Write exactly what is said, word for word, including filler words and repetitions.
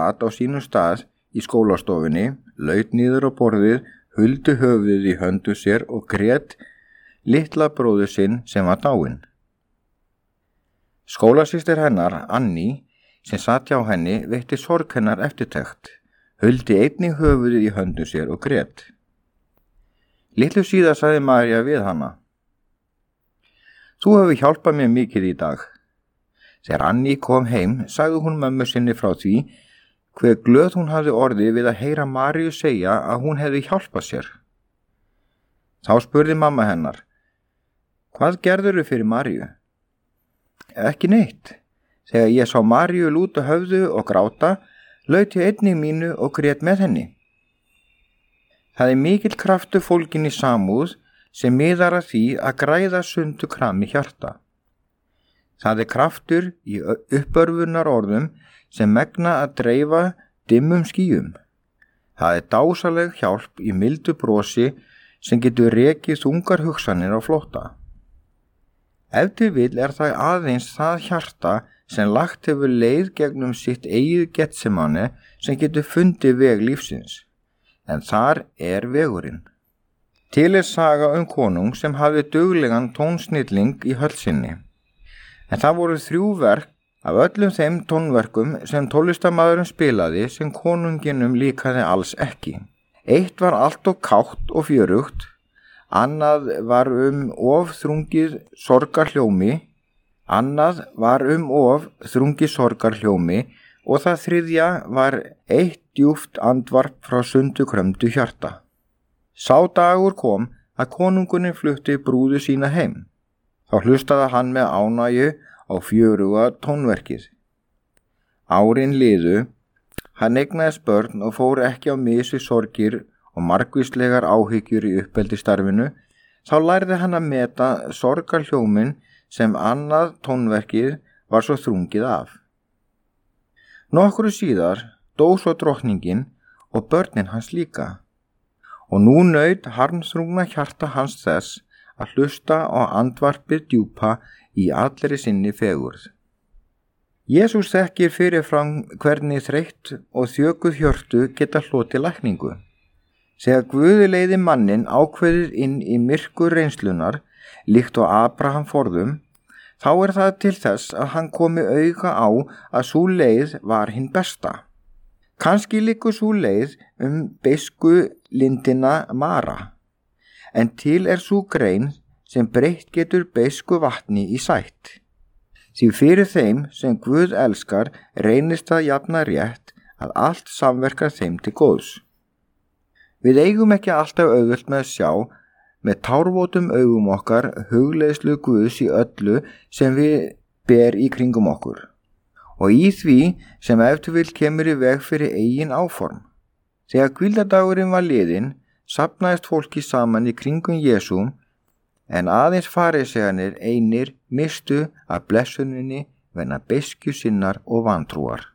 sat á sínum stað í skólastofunni, laut niður á borðið, huldi höfuðið í höndu sér og grét litla bróður sinn sem var dáinn. Skólasystir hennar, Annie, sem sat hjá henni, veitti sorg hennar eftirtekt, huldi einnig höfuðið í höndu sér og grét. Litlu síðar sagði María við hana: Þú hefur hjálpað mér mikið í dag. Þegar Annie kom heim, sagði hún mömmu sinni frá því hver glöð hún hafði orðið við að heyra Maríu segja að hún hefði hjálpað sér. Þá spurði mamma hennar: Hvað gerðirðu fyrir Maríu? Ekki neitt. Þegar ég sá Maríu lúta höfðu og gráta, laut ég einnig mínu og grét með henni. Það er mikill kraftur fólginn í samúð sem miðar að því að græða sundu krami hjarta. Það er kraftur í uppörfunar orðum sem megna að dreifa dimmum skýjum. Það er dásaleg hjálp í mildu brosi sem getur rekið þungar hugsanir á flótta. Ef til vill er það aðeins það hjarta sem lagt hefur leið gegnum sitt eigið Getsemane sem getur fundið veg lífsins, en þar er vegurinn. Til er saga um konung sem hafði duglegan tónsnilling í höll sinni, en það voru þrjú verk af öllum þeim tónverkum sem tónlistarmaðurinn spilaði sem konunginum líkaði alls ekki. Eitt var allt og kátt og fjörugt, annað var um of þrungið sorgarhljómi, annað var um of þrungið sorgarhljómi og það þriðja var eitt djúpt andvarp frá sundukrömdu hjarta. Sá dagur kom að konungunin flutti brúðu sína heim. Þá hlustaði hann með ánægju á fjöruga tónverkið. Árin liðu, hann eignaðist börn og fór ekki á mis við sorgir og margvíslegar áhyggjur í uppeldisstarfinu, þá lærði hann að meta sorgarhljómin sem annað tónverkið var svo þrungið af. Nokkru síðar dó svo drottningin og börnin hans líka, og nú naut harmþrungna hjarta hans þess að hlusta á andvarpið djúpa í allri sinni fegurð. Jesús þekkir fyrirfram hvernig þreytt og þjökuð hjörtu geta hlotið lækningu. Þegar Guði leiði mannin ákveðið inn í myrkur reynslunar, líkt og Abraham forðum, þá er það til þess að hann komi auga á að sú leið var hinn besta. Kannski liggur sú leið um beisku lindina Mara, en til er sú grein sem breytt getur beisku vatni í sætt. Því fyrir þeim sem Guð elskar reynist það jafna rétt að allt samverkar þeim til góðs. Við eigum ekki alltaf auðvelt með að sjá með tárvotum augum okkar hugleiðslu Guðs í öllu sem við ber í kringum okkur og í því sem eftir vill kemur í veg fyrir eigin áform. Þegar hvíldardagurinn var liðinn, safnaðist fólki saman í kringum Jesú, en aðeins farisearnir einir mistu af blessuninni vegna beiskju sinnar og vantrúar.